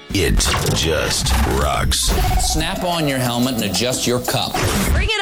It just rocks. Snap on your helmet and adjust your cup. Bring it